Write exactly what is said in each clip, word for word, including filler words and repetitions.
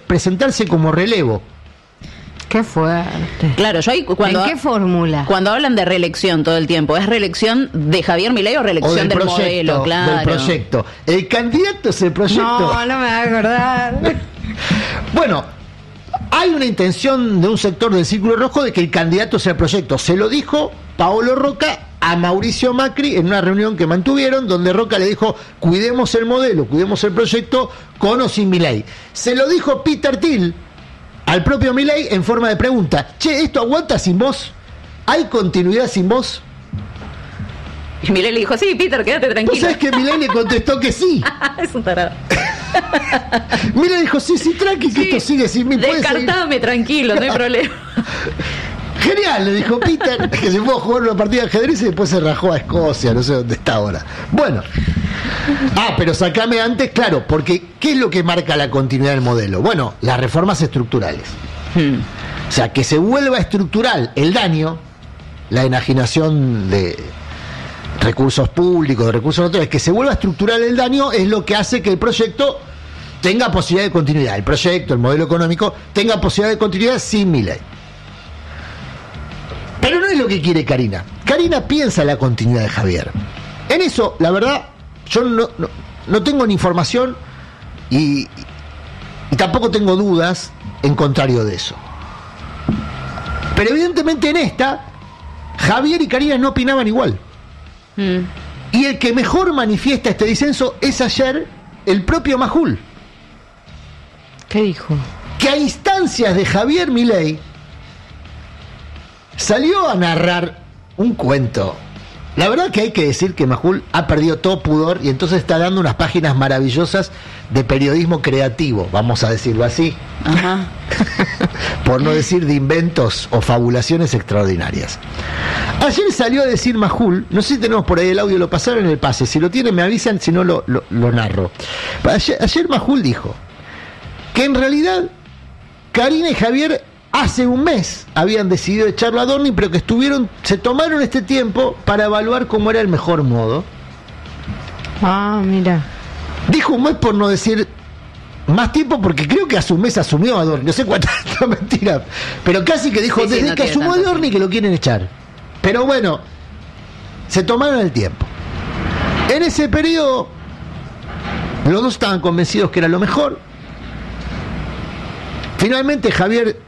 presentarse como relevo. Qué fuerte. Claro, yo ahí cuando ¿En qué fórmula? Cuando hablan de reelección todo el tiempo, ¿es reelección de Javier Milei o reelección o del, del proyecto, modelo? Claro. Del proyecto. El candidato es el proyecto. No, no me va a acordar. Bueno, hay una intención de un sector del Círculo Rojo de que el candidato sea el proyecto. Se lo dijo Paolo Roca a Mauricio Macri en una reunión que mantuvieron, donde Roca le dijo: cuidemos el modelo, cuidemos el proyecto, con o sin Milei. Se lo dijo Peter Thiel al propio Milei en forma de pregunta: che, ¿esto aguanta sin vos? ¿Hay continuidad sin vos? Y Milei le dijo: sí, Peter, quédate tranquilo. ¿Vos sabés que Milei le contestó que sí? Es un tarado. Milei dijo: sí, sí, tranqui, que Sí, esto sigue sin mí. descartame, tranquilo, no hay problema. Genial, le dijo Peter, que se fue a jugar una partida de ajedrez y después se rajó a Escocia, no sé dónde está ahora. Bueno. Ah, pero sacame antes, claro, porque ¿qué es lo que marca la continuidad del modelo? Bueno, las reformas estructurales. Hmm. O sea, que se vuelva estructural el daño, la enajenación de recursos públicos, de recursos naturales, que se vuelva estructural el daño es lo que hace que el proyecto tenga posibilidad de continuidad. El proyecto, el modelo económico, tenga posibilidad de continuidad sin Milei. Pero no es lo que quiere Karina. Karina piensa en la continuidad de Javier. En eso, la verdad, yo no, no, no tengo ni información y, y tampoco tengo dudas en contrario de eso. Pero evidentemente en esta, Javier y Karina no opinaban igual. Mm. Y el que mejor manifiesta este disenso es ayer el propio Majul. ¿Qué dijo? Que a instancias de Javier Milei salió a narrar un cuento. La verdad que hay que decir que Majul ha perdido todo pudor y entonces está dando unas páginas maravillosas de periodismo creativo, vamos a decirlo así. Ajá. Por no decir de inventos o fabulaciones extraordinarias. Ayer salió a decir Majul, no sé si tenemos por ahí el audio, lo pasaron en el pase, si lo tienen me avisan, si no lo, lo, lo narro. Ayer, ayer Majul dijo que en realidad Karina y Javier hace un mes habían decidido echarlo a Adorni, pero que estuvieron, se tomaron este tiempo para evaluar cómo era el mejor modo. Ah, mira. Dijo un mes por no decir más tiempo, porque creo que hace un mes asumió a Adorni, no sé cuánta no, mentira, pero casi que dijo sí, desde sí, no que asumió a Adorni que lo quieren echar. Pero bueno, se tomaron el tiempo. En ese periodo los dos estaban convencidos que era lo mejor. Finalmente Javier,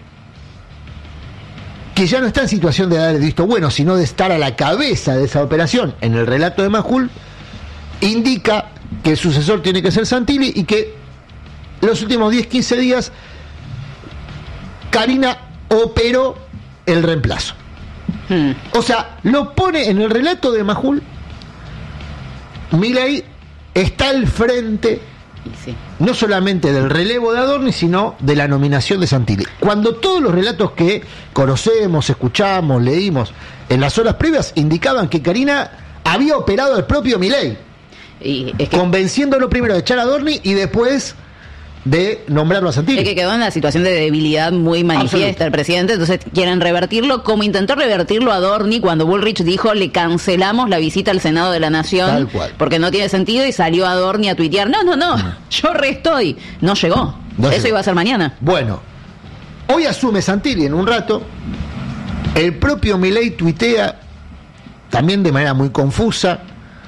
que ya no está en situación de dar el visto bueno, sino de estar a la cabeza de esa operación, en el relato de Majul, indica que el sucesor tiene que ser Santilli y que los últimos diez a quince días Karina operó el reemplazo. Hmm. O sea, lo pone en el relato de Majul. Milei está al frente, sí, no solamente del relevo de Adorni, sino de la nominación de Santilli. Cuando todos los relatos que conocemos, escuchamos, leímos en las horas previas indicaban que Karina había operado al propio Milei, y es que, convenciéndolo primero de echar a Adorni y después de nombrarlo a Santilli. Es que quedó en una situación de debilidad muy manifiesta Absoluto. El presidente, entonces quieren revertirlo, como intentó revertirlo Adorni cuando Bullrich dijo le cancelamos la visita al Senado de la Nación. Tal cual. Porque no tiene sentido, y salió Adorni a tuitear, no, no, no, no. yo re estoy. No llegó. No Eso llegó. Iba a ser mañana. Bueno, hoy asume Santilli en un rato. El propio Milei tuitea también de manera muy confusa.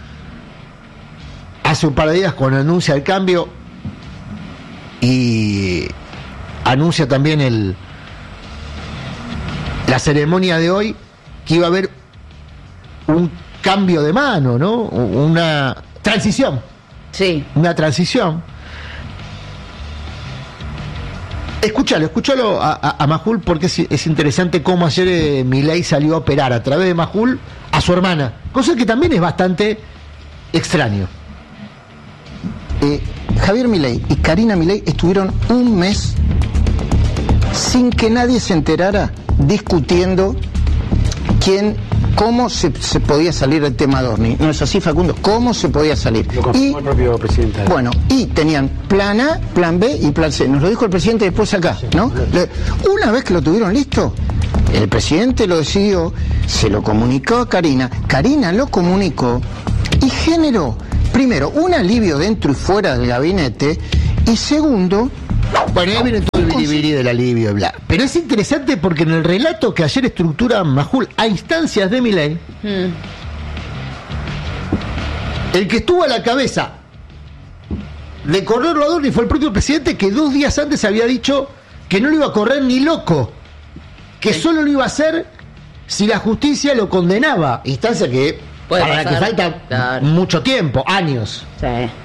Hace un par de días cuando anuncia el cambio y anuncia también el la ceremonia de hoy, que iba a haber un cambio de mano, ¿no? Una transición. Sí. Una transición. Escúchalo, escúchalo a, a, a Majul, porque es, es interesante cómo ayer eh, Milei salió a operar a través de Majul a su hermana, cosa que también es bastante extraño. Eh, Javier Milei y Karina Milei estuvieron un mes sin que nadie se enterara discutiendo quién, cómo se, se podía salir del tema Adorni. ¿No es así, Facundo? ¿Cómo se podía salir? Lo confirmó y, el propio presidente. Bueno, y tenían plan A, plan B y plan C. Nos lo dijo el presidente después acá, ¿no? Una vez que lo tuvieron listo, el presidente lo decidió, se lo comunicó a Karina, Karina lo comunicó y generó, primero, un alivio dentro y fuera del gabinete, y segundo, Bueno, ahí viene todo el biribiri del alivio y bla. Pero es interesante porque en el relato que ayer estructura Majul a instancias de Milei, hmm. el que estuvo a la cabeza de correrlo a Adorni fue el propio presidente, que dos días antes había dicho que no lo iba a correr ni loco, que sí. solo lo iba a hacer si la justicia lo condenaba. Instancia que Puede para pasar. la que falta claro. mucho tiempo, años. Sí.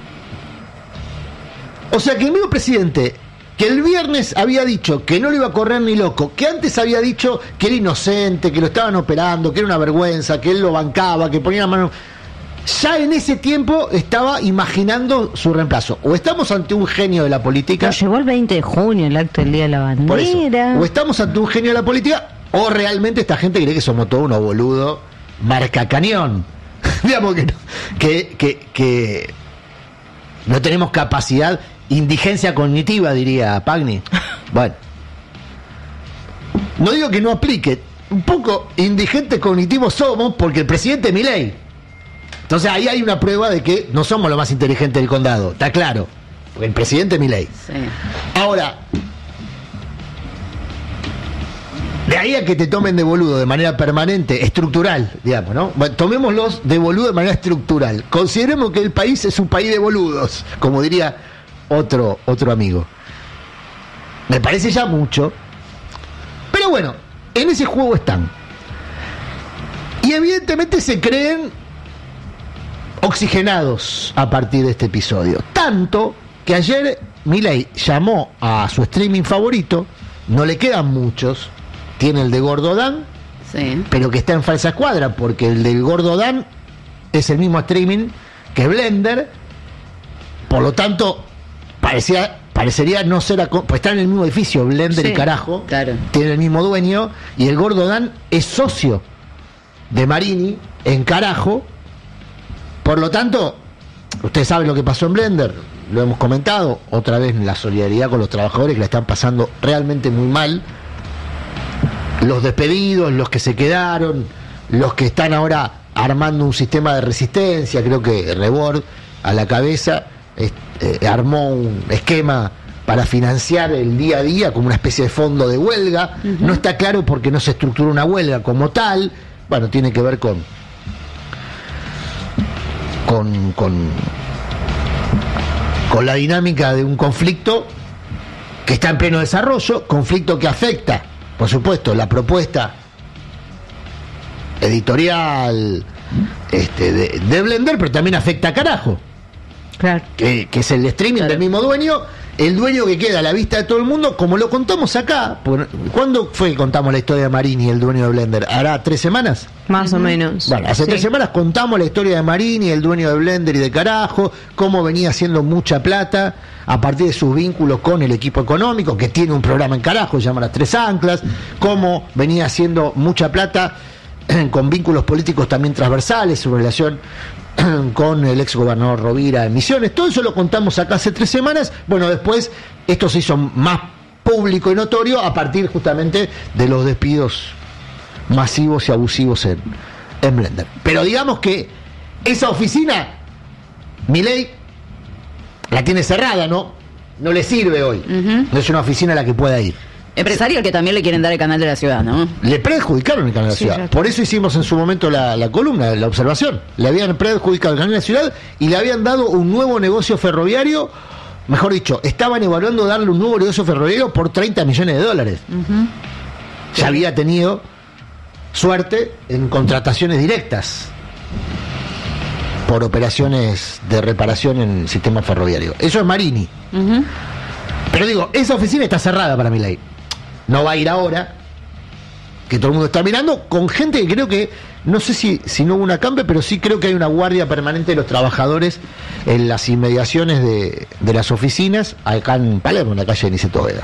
O sea que el mismo presidente, que el viernes había dicho que no lo iba a correr ni loco, que antes había dicho que era inocente, que lo estaban operando, que era una vergüenza, que él lo bancaba, que ponía la mano, ya en ese tiempo estaba imaginando su reemplazo. O estamos ante un genio de la política. Pero llegó el veinte de junio, el acto del Día de la Bandera. Por eso, o estamos ante un genio de la política, o realmente esta gente cree que somos todos unos boludos marca cañón. Digamos que no, que, que, que no tenemos capacidad, indigencia cognitiva, diría Pagni. Bueno, no digo que no aplique, un poco indigentes cognitivos somos porque el presidente es Milei. Entonces ahí hay una prueba de que no somos los más inteligentes del condado, está claro, porque el presidente es Milei. Sí. Ahora, de ahí a que te tomen de boludo de manera permanente, estructural, digamos, ¿no? Bueno, tomémoslos de boludo de manera estructural. Consideremos que el país es un país de boludos, como diría otro, otro amigo. Me parece ya mucho. Pero bueno, en ese juego están. Y evidentemente se creen oxigenados a partir de este episodio. Tanto que ayer Milei llamó a su streaming favorito, no le quedan muchos, tiene el de Gordo Dan, sí. pero que está en falsa escuadra, porque el del Gordo Dan es el mismo streaming que Blender, por lo tanto, parecía, parecería no ser, a, pues está en el mismo edificio, Blender sí, y carajo, claro. tiene el mismo dueño, y el Gordo Dan es socio de Marini en carajo. Por lo tanto, usted sabe lo que pasó en Blender, lo hemos comentado, otra vez la solidaridad con los trabajadores que la están pasando realmente muy mal, los despedidos, los que se quedaron, los que están ahora armando un sistema de resistencia, creo que Rebord a la cabeza eh, eh, armó un esquema para financiar el día a día como una especie de fondo de huelga, uh-huh. no está claro porque no se estructura una huelga como tal, bueno, tiene que ver con Con, con, con la dinámica de un conflicto que está en pleno desarrollo, conflicto que afecta, por supuesto, la propuesta editorial este, de, de Blender, pero también afecta a carajo. Claro. Que, que es el streaming claro. del mismo dueño, el dueño que queda a la vista de todo el mundo, como lo contamos acá. ¿Cuándo fue que contamos la historia de Marini, el dueño de Blender? ¿Hará tres semanas? Más o menos. Bueno, hace sí. tres semanas contamos la historia de Marini, el dueño de Blender y de carajo, cómo venía haciendo mucha plata a partir de sus vínculos con el equipo económico, que tiene un programa en carajo, se llama Las Tres Anclas, cómo venía haciendo mucha plata con vínculos políticos también transversales, su relación con el ex gobernador Rovira en Misiones. Todo eso lo contamos acá hace tres semanas. Bueno, después esto se hizo más público y notorio a partir justamente de los despidos masivos y abusivos en, en Blender. Pero digamos que esa oficina Milei la tiene cerrada, ¿no? No le sirve hoy. Uh-huh. No es una oficina a la que pueda ir. Empresario que también le quieren dar el canal de la ciudad, ¿no? Le perjudicaron el canal de la sí, ciudad. Por eso hicimos en su momento la, la columna, la observación. Le habían perjudicado el canal de la ciudad y le habían dado un nuevo negocio ferroviario. Mejor dicho, estaban evaluando darle un nuevo negocio ferroviario por treinta millones de dólares. Uh-huh. Ya sí. había tenido suerte en contrataciones directas por operaciones de reparación en el sistema ferroviario. Eso es Marini. Uh-huh. Pero digo, esa oficina está cerrada para Milei. No va a ir ahora, que todo el mundo está mirando, con gente que creo que, no sé si, si no hubo una cambio, pero sí creo que hay una guardia permanente de los trabajadores en las inmediaciones de, de las oficinas, acá en Palermo, en la calle de Niceto Vega.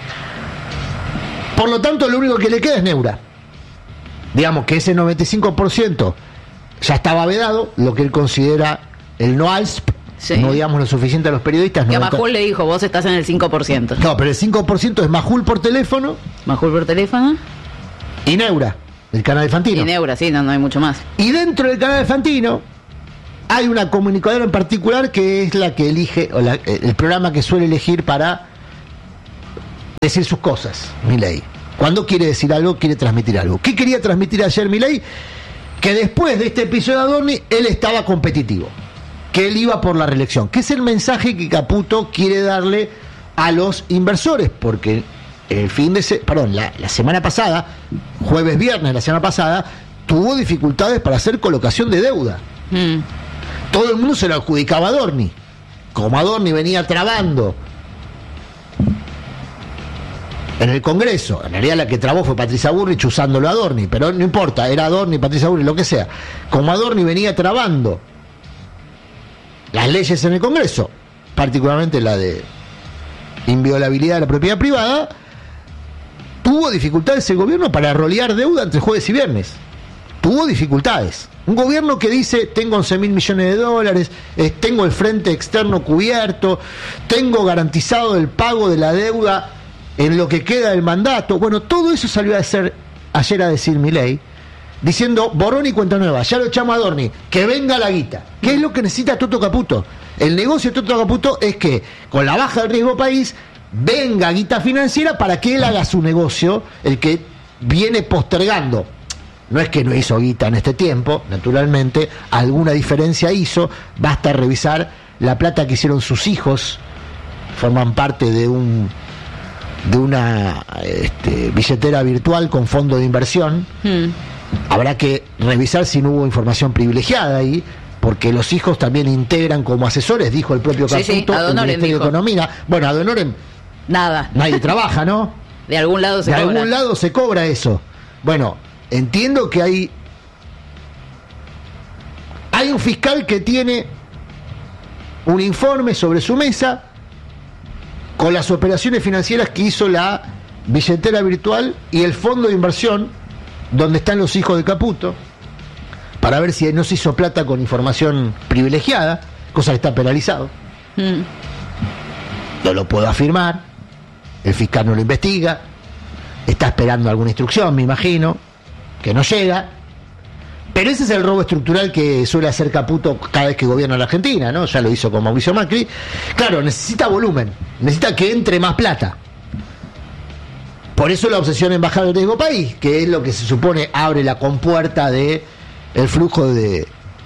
Por lo tanto, lo único que le queda es Neura. Digamos que ese noventa y cinco por ciento ya estaba vedado, lo que él considera el no A L S P, sí. no digamos lo suficiente a los periodistas. Que noventa... Majul le dijo, vos estás en el cinco por ciento. No, pero el cinco por ciento es Majul por teléfono. Majul por teléfono. Y Neura, el canal de Fantino. Y Neura, sí, no, no hay mucho más. Y dentro del canal de Fantino hay una comunicadora en particular que es la que elige, o la, el programa que suele elegir para decir sus cosas, Milei. Cuando quiere decir algo, quiere transmitir algo. ¿Qué quería transmitir ayer Milei? Que después de este episodio de Adorni, él estaba competitivo, que él iba por la reelección, que es el mensaje que Caputo quiere darle a los inversores, porque el fin de se- perdón, la, la semana pasada, jueves, viernes, la semana pasada, tuvo dificultades para hacer colocación de deuda. Mm. Todo el mundo se lo adjudicaba a Adorni. Como Adorni venía trabando en el Congreso, en realidad la que trabó fue Patricia Bullrich usándolo a Adorni, pero no importa, era Adorni, Patricia Bullrich, lo que sea. Como Adorni venía trabando las leyes en el Congreso, particularmente la de inviolabilidad de la propiedad privada, tuvo dificultades el gobierno para rolear deuda entre jueves y viernes. Tuvo dificultades. Un gobierno que dice, tengo once mil millones de dólares, eh, tengo el frente externo cubierto, tengo garantizado el pago de la deuda en lo que queda del mandato. Bueno, todo eso salió a hacer, ayer a decir Milei, diciendo, borrón y cuenta nueva, ya lo echamos a Adorni, que venga la guita. ¿Qué es lo que necesita Toto Caputo? El negocio de Toto Caputo es que, con la baja del riesgo país, venga guita financiera para que él haga su negocio, el que viene postergando. No es que no hizo guita en este tiempo, naturalmente, alguna diferencia hizo, basta revisar la plata que hicieron sus hijos, forman parte de un de una este, billetera virtual con fondo de inversión. Mm. Habrá que revisar si no hubo información privilegiada ahí, porque los hijos también integran como asesores, dijo el propio Sí, sí, Caputo, ad el honorem Ministerio de dijo. Economía. Bueno, ad honorem Nada. nadie trabaja, ¿no? De algún lado se De cobra. algún lado se cobra eso. Bueno, entiendo que hay hay un fiscal que tiene un informe sobre su mesa con las operaciones financieras que hizo la billetera virtual y el fondo de inversión donde están los hijos de Caputo, para ver si no se hizo plata con información privilegiada, cosa que está penalizado. Mm. No lo puedo afirmar, el fiscal no lo investiga, está esperando alguna instrucción, me imagino, que no llega. Pero ese es el robo estructural que suele hacer Caputo cada vez que gobierna la Argentina, ¿no? Ya lo hizo con Mauricio Macri. Claro, necesita volumen, necesita que entre más plata. Por eso la obsesión en bajar el riesgo país, que es lo que se supone abre la compuerta de el flujo de,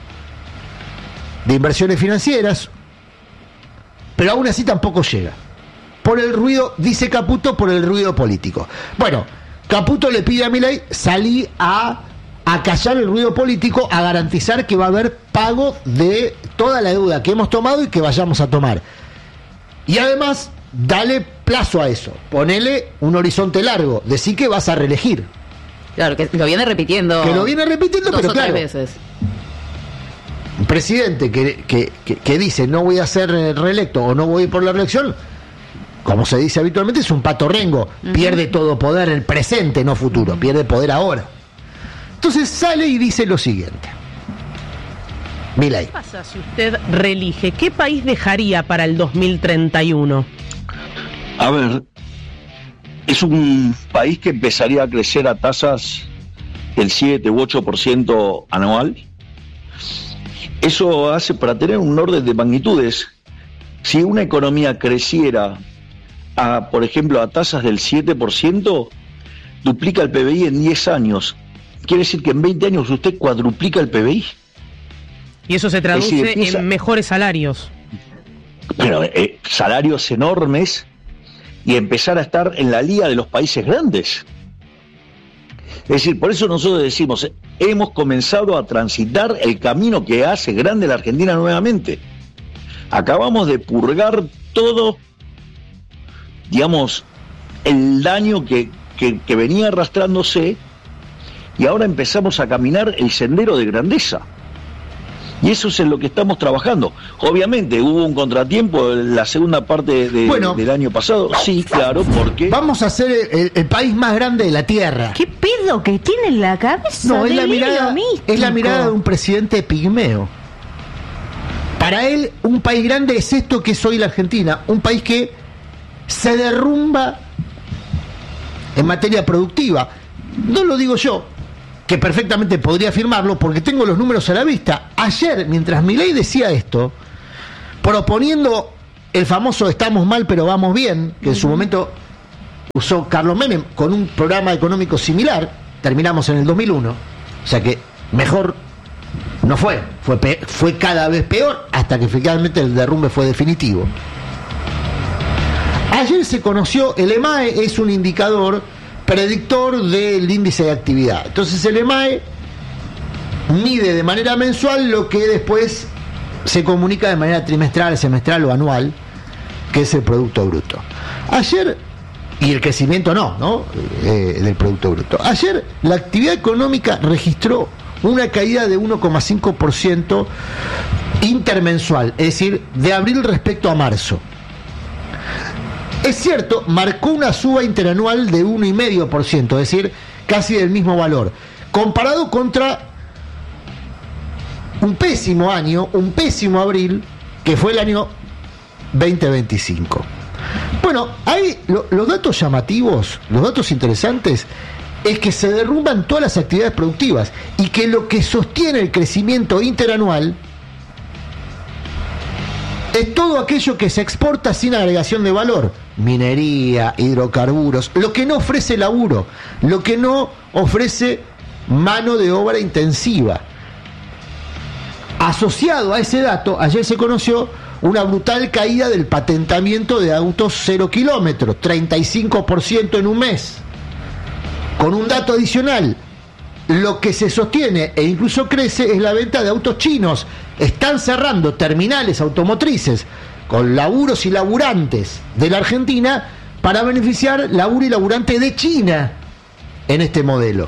de inversiones financieras. Pero aún así tampoco llega. Por el ruido, dice Caputo, por el ruido político. Bueno, Caputo le pide a Milei salir a acallar el ruido político, a garantizar que va a haber pago de toda la deuda que hemos tomado y que vayamos a tomar. Y además, dale plazo a eso, ponele un horizonte largo, decí que vas a reelegir. Claro, que lo viene repitiendo. Que lo viene repitiendo, dos pero o tres claro, veces. un presidente que, que, que, que dice no voy a ser reelecto o no voy por la reelección, como se dice habitualmente, es un pato rengo, uh-huh. Pierde todo poder en el presente, no futuro, uh-huh. Pierde poder ahora. Entonces sale y dice lo siguiente. Milei. ¿Qué pasa si usted reelige? ¿Qué país dejaría para el dos mil treinta y uno? A ver, es un país que empezaría a crecer a tasas del siete u ocho por ciento anual. Eso hace, para tener un orden de magnitudes, si una economía creciera, a, por ejemplo, a tasas del siete por ciento, duplica el P B I en diez años. Quiere decir que en veinte años usted cuadruplica el P B I. Y eso se traduce decir, empieza... en mejores salarios. Bueno, eh, salarios enormes y empezar a estar en la liga de los países grandes. Es decir, por eso nosotros decimos, hemos comenzado a transitar el camino que hace grande la Argentina nuevamente. Acabamos de purgar todo, digamos, el daño que, que, que venía arrastrándose, y ahora empezamos a caminar el sendero de grandeza. Y eso es en lo que estamos trabajando. Obviamente hubo un contratiempo en la segunda parte de, bueno, del año pasado. Sí, claro, porque... Vamos a ser el, el país más grande de la Tierra. ¿Qué pedo que tiene en la cabeza? No, es la, mirada, místico. es la mirada de un presidente pigmeo. Para él, un país grande es esto que es hoy la Argentina. Un país que se derrumba en materia productiva. No lo digo yo, que perfectamente podría afirmarlo porque tengo los números a la vista. Ayer, mientras Milei decía esto, proponiendo el famoso estamos mal pero vamos bien, que en su momento usó Carlos Menem con un programa económico similar, terminamos en el dos mil uno, o sea que mejor no fue, fue, pe- fue cada vez peor hasta que finalmente el derrumbe fue definitivo. Ayer se conoció, el EMAE es un indicador predictor del índice de actividad. Entonces el EMAE mide de manera mensual lo que después se comunica de manera trimestral, semestral o anual, que es el Producto Bruto. Ayer, y el crecimiento no, ¿no? Eh, del Producto Bruto. Ayer la actividad económica registró una caída de uno coma cinco por ciento intermensual, es decir, de abril respecto a marzo. Es cierto, marcó una suba interanual de uno coma cinco por ciento, es decir, casi del mismo valor, comparado contra un pésimo año, un pésimo abril, que fue el año veinte veinticinco. Bueno, hay lo, los datos llamativos, los datos interesantes, es que se derrumban todas las actividades productivas y que lo que sostiene el crecimiento interanual es todo aquello que se exporta sin agregación de valor: minería, hidrocarburos, lo que no ofrece laburo, lo que no ofrece mano de obra intensiva. Asociado a ese dato, ayer se conoció una brutal caída del patentamiento de autos cero kilómetros, treinta y cinco por ciento en un mes. Con un dato adicional, lo que se sostiene e incluso crece es la venta de autos chinos. Están cerrando terminales automotrices con laburos y laburantes de la Argentina para beneficiar laburo y laburante de China en este modelo.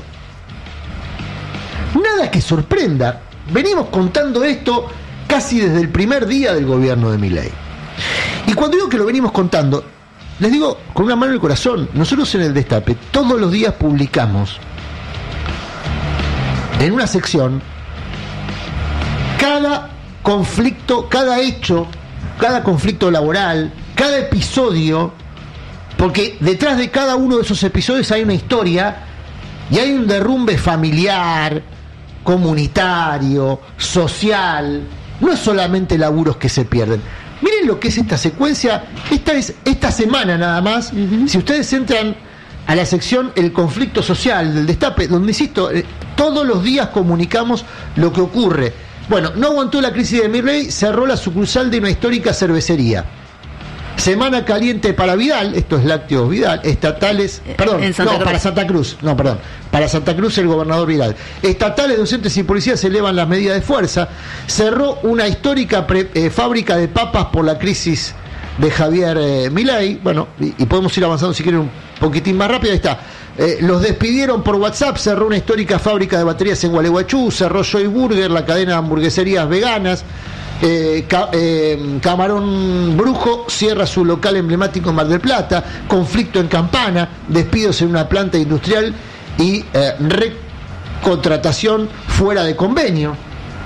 Nada que sorprenda. Venimos contando esto casi desde el primer día del gobierno de Milei. Y cuando digo que lo venimos contando, les digo con una mano en el corazón. Nosotros en El Destape todos los días publicamos en una sección cada conflicto, cada hecho, cada conflicto laboral, cada episodio, porque detrás de cada uno de esos episodios hay una historia y hay un derrumbe familiar, comunitario, social. No es solamente laburos que se pierden. Miren lo que es esta secuencia. Esta es esta semana nada más. Uh-huh. Si ustedes entran a la sección El conflicto social del Destape, donde insisto, eh, todos los días comunicamos lo que ocurre. Bueno, no aguantó la crisis de Milei, cerró la sucursal de una histórica cervecería. Semana caliente para Vidal, esto es Lácteos Vidal, estatales, perdón, no, para Santa Cruz, no, perdón, para Santa Cruz el gobernador Vidal. Estatales, docentes y policías elevan las medidas de fuerza. Cerró una histórica pre, eh, fábrica de papas por la crisis de Javier eh, Milei. Bueno, y, y podemos ir avanzando si quieren un poquitín más rápido. Ahí está. Eh, los despidieron por WhatsApp. Cerró una histórica fábrica de baterías en Gualeguaychú. Cerró Joy Burger, la cadena de hamburgueserías veganas. Eh, ca, eh, Camarón Brujo cierra su local emblemático en Mar del Plata. Conflicto en Campana, despidos en una planta industrial y eh, recontratación fuera de convenio.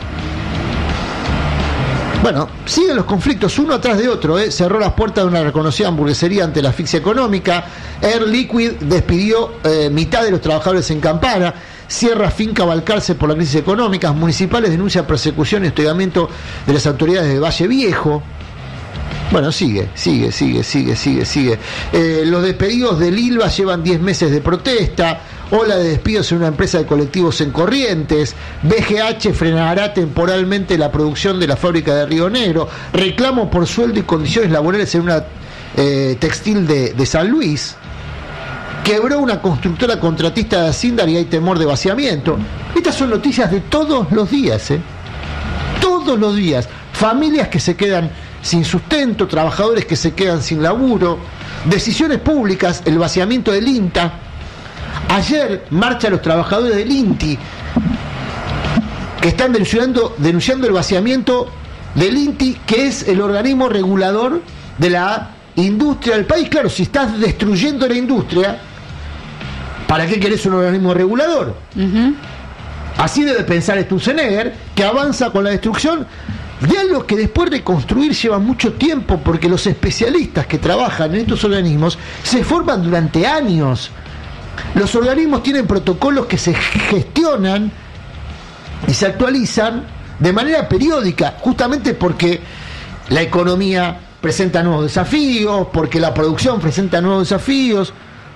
Bueno, siguen los conflictos uno atrás de otro. ¿eh? Cerró las puertas de una reconocida hamburguesería ante la asfixia económica. Air Liquid despidió eh, mitad de los trabajadores en Campana. Cierra Finca Balcarce por la crisis económica. Municipales denuncian persecución y hostigamiento de las autoridades de Valle Viejo. Bueno, sigue, sigue, sigue, sigue, sigue, sigue. Eh, los despedidos del ILVA llevan diez meses de protesta. Ola de despidos en una empresa de colectivos en Corrientes. B G H frenará temporalmente la producción de la fábrica de Río Negro. Reclamo por sueldo y condiciones laborales en una eh, textil de, de San Luis. Quebró una constructora contratista de Acindar y hay temor de vaciamiento. Estas son noticias de todos los días, ¿eh? Todos los días. Familias que se quedan sin sustento, trabajadores que se quedan sin laburo, decisiones públicas, el vaciamiento del INTA. Ayer marcha los trabajadores del INTI que están denunciando, denunciando el vaciamiento del INTI, que es el organismo regulador de la industria del país. Claro, si estás destruyendo la industria, ¿para qué querés un organismo regulador? Uh-huh. Así debe pensar Sturzenegger, que avanza con la destrucción de algo que después de construir lleva mucho tiempo, porque los especialistas que trabajan en estos organismos se forman durante años. Los organismos tienen protocolos que se gestionan y se actualizan de manera periódica, justamente porque la economía presenta nuevos desafíos, porque la producción presenta nuevos desafíos,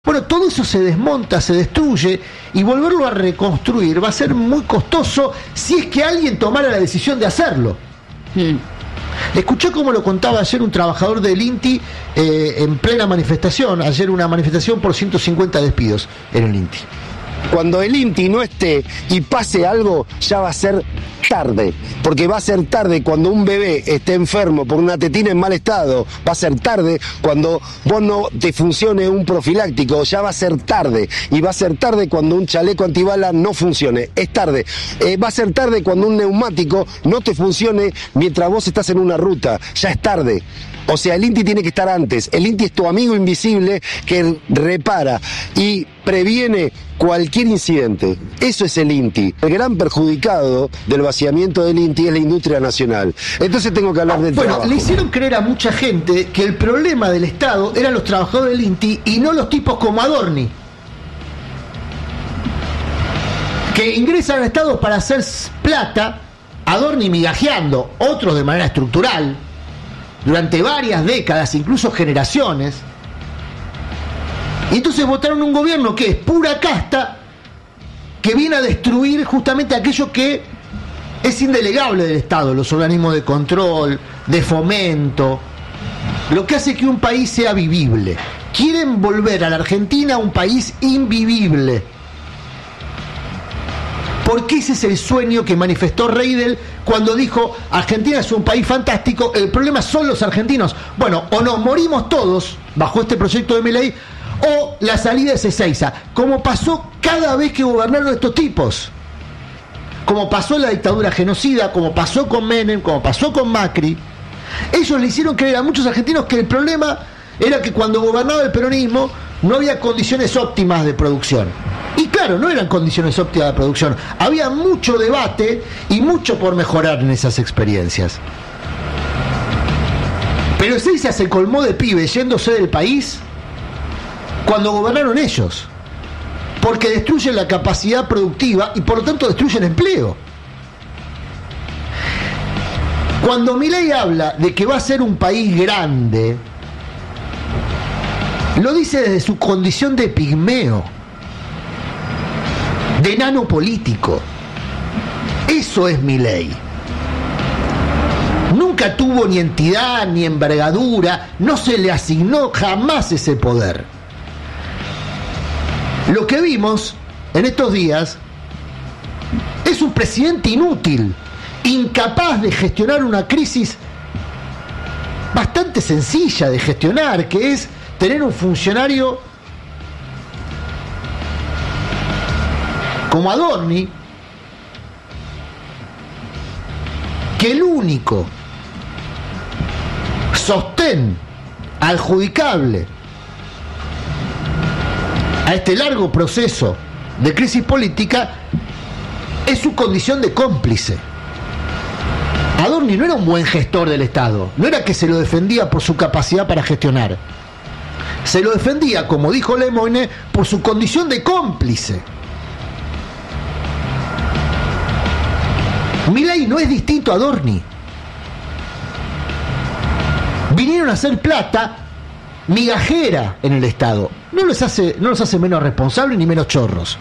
Bueno, todo eso se desmonta, se destruye, y volverlo a reconstruir va a ser muy costoso si es que alguien tomara la decisión de hacerlo. Mm. Escuché cómo lo contaba ayer un trabajador del INTI eh, en plena manifestación, ayer una manifestación por ciento cincuenta despidos en el INTI. Cuando el INTI no esté y pase algo, ya va a ser tarde, porque va a ser tarde cuando un bebé esté enfermo por una tetina en mal estado, va a ser tarde cuando vos no te funcione un profiláctico, ya va a ser tarde, y va a ser tarde cuando un chaleco antibala no funcione, es tarde, eh, va a ser tarde cuando un neumático no te funcione mientras vos estás en una ruta, ya es tarde. O sea, el INTI tiene que estar antes. El INTI es tu amigo invisible que repara y previene cualquier incidente. Eso es el INTI. El gran perjudicado del vaciamiento del INTI es la industria nacional. Entonces tengo que hablar del bueno, trabajo. Le hicieron creer a mucha gente que el problema del Estado eran los trabajadores del INTI y no los tipos como Adorni, que ingresan al Estado para hacer plata, Adorni migajeando, otros de manera estructural, durante varias décadas, incluso generaciones. Y entonces votaron un gobierno que es pura casta, que viene a destruir justamente aquello que es indelegable del Estado, los organismos de control, de fomento, lo que hace que un país sea vivible. Quieren volver a la Argentina a un país invivible, porque ese es el sueño que manifestó Reidel cuando dijo: Argentina es un país fantástico, el problema son los argentinos. Bueno, o nos morimos todos bajo este proyecto de Milei, o la salida es Ezeiza, como pasó cada vez que gobernaron estos tipos, como pasó en la dictadura genocida, como pasó con Menem, como pasó con Macri. Ellos le hicieron creer a muchos argentinos que el problema era que cuando gobernaba el peronismo no había condiciones óptimas de producción. Y claro, no eran condiciones óptimas de producción. Había mucho debate y mucho por mejorar en esas experiencias. Pero Ezeiza se colmó de pibes yéndose del país cuando gobernaron ellos, porque destruyen la capacidad productiva y por lo tanto destruyen empleo. Cuando Milei habla de que va a ser un país grande, lo dice desde su condición de pigmeo, de enano político. Eso es Milei. Nunca tuvo ni entidad ni envergadura, no se le asignó jamás ese poder. Lo que vimos en estos días es un presidente inútil, incapaz de gestionar una crisis bastante sencilla de gestionar, que es tener un funcionario como Adorni, que el único sostén adjudicable a este largo proceso de crisis política es su condición de cómplice. Adorni no era un buen gestor del Estado, no era que se lo defendía por su capacidad para gestionar, se lo defendía, como dijo Lemoyne, por su condición de cómplice. Milei no es distinto a Adorni. Vinieron a hacer plata migajera en el Estado. No los hace, no los hace menos responsables ni menos chorros.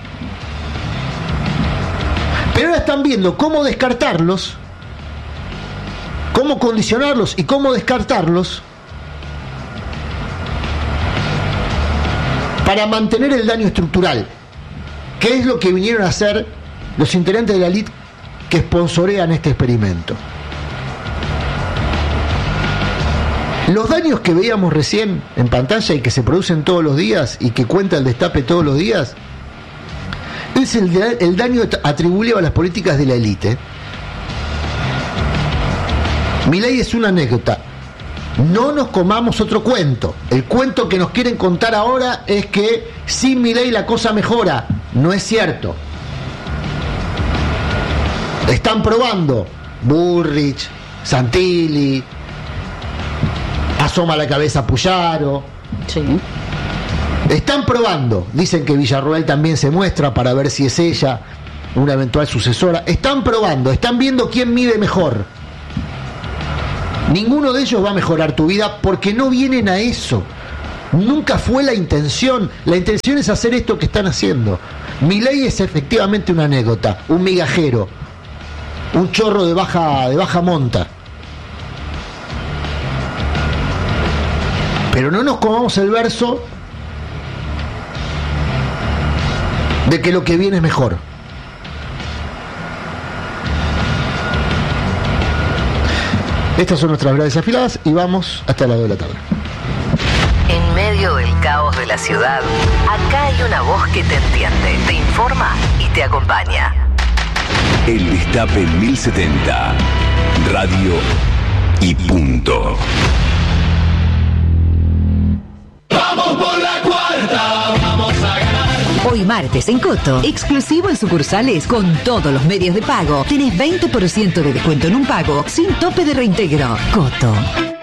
Pero ahora están viendo cómo descartarlos, cómo condicionarlos y cómo descartarlos para mantener el daño estructural, que es lo que vinieron a hacer los integrantes de la élite que sponsorean este experimento. Los daños que veíamos recién en pantalla y que se producen todos los días y que cuenta el Destape todos los días es el, de, el daño atribuido a las políticas de la élite. Milei es una anécdota. No nos comamos otro cuento. El cuento que nos quieren contar ahora es que sin Milei la cosa mejora. No es cierto. Están probando. Bullrich, Santilli, asoma la cabeza Puyaro. Sí. Están probando. Dicen que Villarroel también se muestra para ver si es ella una eventual sucesora. Están probando, están viendo quién mide mejor. Ninguno de ellos va a mejorar tu vida porque no vienen a eso. Nunca fue la intención. La intención es hacer esto que están haciendo. Milei es efectivamente una anécdota, un migajero, un chorro de baja, de baja monta. Pero no nos comamos el verso de que lo que viene es mejor. Estas son nuestras verdades afiladas y vamos hasta las dos de la tarde. En medio del caos de la ciudad, acá hay una voz que te entiende, te informa y te acompaña. El Destape mil setenta. Radio y punto. Vamos por la cuarta, vamos a ganar. Hoy martes en Coto, exclusivo en sucursales con todos los medios de pago. Tenés veinte por ciento de descuento en un pago sin tope de reintegro. Coto.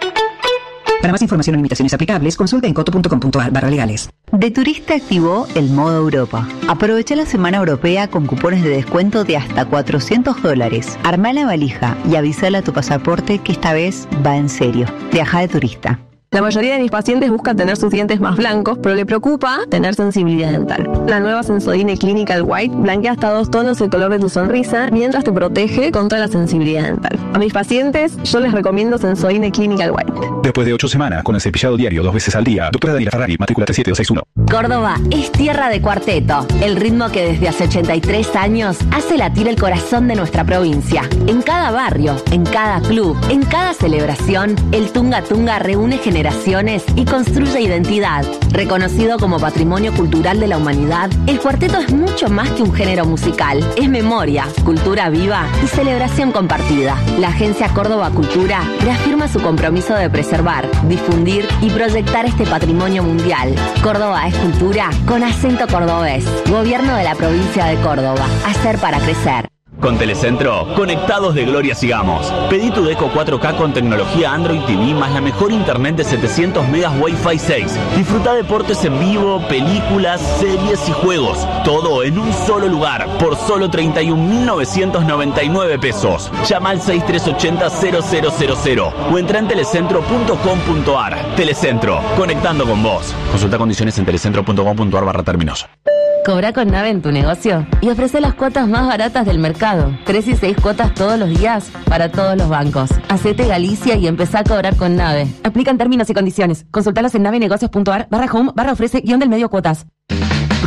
Para más información o limitaciones aplicables, consulta en coto punto com punto ar barra legales. De Turista activó el modo Europa. Aprovecha la semana europea con cupones de descuento de hasta cuatrocientos dólares. Armá la valija y avísale a tu pasaporte que esta vez va en serio. Viaja de turista. La mayoría de mis pacientes buscan tener sus dientes más blancos, pero le preocupa tener sensibilidad dental. La nueva Sensodyne Clinical White blanquea hasta dos tonos el color de tu sonrisa, mientras te protege contra la sensibilidad dental. A mis pacientes, yo les recomiendo Sensodyne Clinical White. Después de ocho semanas, con el cepillado diario dos veces al día, doctora Daniela Ferrari, matrícula tres siete dos seis uno. Córdoba es tierra de cuarteto, el ritmo que desde hace ochenta y tres años hace latir el corazón de nuestra provincia. En cada barrio, en cada club, en cada celebración, el Tunga Tunga reúne generaciones generaciones y construye identidad. Reconocido como Patrimonio Cultural de la Humanidad, el cuarteto es mucho más que un género musical. Es memoria, cultura viva y celebración compartida. La Agencia Córdoba Cultura reafirma su compromiso de preservar, difundir y proyectar este patrimonio mundial. Córdoba es cultura con acento cordobés. Gobierno de la provincia de Córdoba. Hacer para crecer. Con Telecentro, conectados de gloria sigamos. Pedí tu Deco cuatro K con tecnología Android T V más la mejor internet de setecientos megas Wi-Fi seis. Disfruta deportes en vivo, películas, series y juegos. Todo en un solo lugar, por solo treinta y un mil novecientos noventa y nueve pesos. Llama al seis tres ocho cero cero cero cero cero o entra en telecentro punto com punto ar. Telecentro, conectando con vos. Consulta condiciones en telecentro punto com punto ar barra términos. Cobra con Nave en tu negocio y ofrece las cuotas más baratas del mercado. Tres y seis cuotas todos los días para todos los bancos. Hacete Galicia y empezá a cobrar con Nave. Aplican términos y condiciones. Consultalos en navenegocios punto ar barra home barra ofrece guión del medio cuotas.